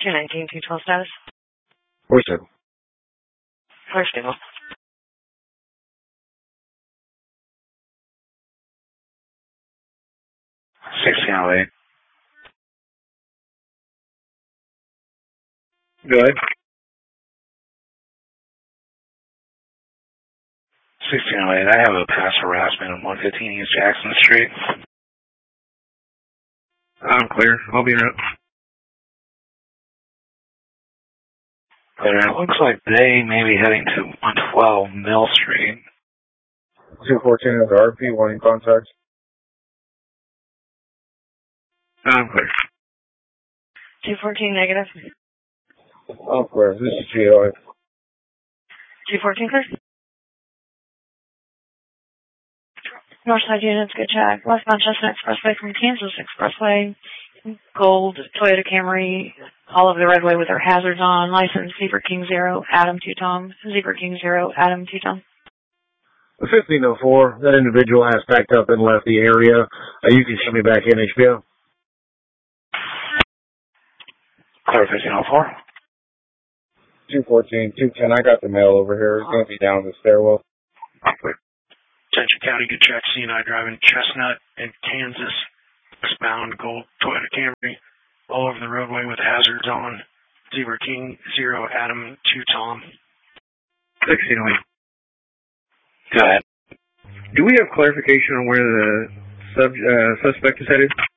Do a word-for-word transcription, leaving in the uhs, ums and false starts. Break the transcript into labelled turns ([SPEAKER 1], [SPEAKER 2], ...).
[SPEAKER 1] two nineteen, two twelve status.
[SPEAKER 2] Four seven.
[SPEAKER 1] Clear stable.
[SPEAKER 2] sixteen oh eight. Go ahead. sixteen oh eight. I have a pass harassment on one fifteen East Jackson Street. I'm clear. I'll be right. And it looks like they may be heading to one twelve Mill Street. two fourteen is R P, wanting contact. I'm clear.
[SPEAKER 1] two fourteen negative.
[SPEAKER 2] I'm clear. This is G O.
[SPEAKER 1] two fourteen clear. Northside units, good check. Westbound Chestnut Expressway from Kansas Expressway. Gold Toyota Camry, all over the roadway with their hazards on. License Zebra King Zero, Adam Two Tom. Zebra King Zero, Adam Two Tom.
[SPEAKER 2] fifteen oh four, that individual has packed up and left the area. Uh, you can show me back in, H B O. Clear fifteen oh four. two fourteen, two ten, I got the mail over here. It's going to be down the stairwell.
[SPEAKER 3] Attention County, good check. C and I driving Chestnut in Kansas. Westbound Gold Toyota Camry, all over the roadway with hazards on. Zebra King Zero, Adam Two Tom.
[SPEAKER 2] sixteen oh eight. Go ahead. Do we have clarification on where the sub, uh, suspect is headed?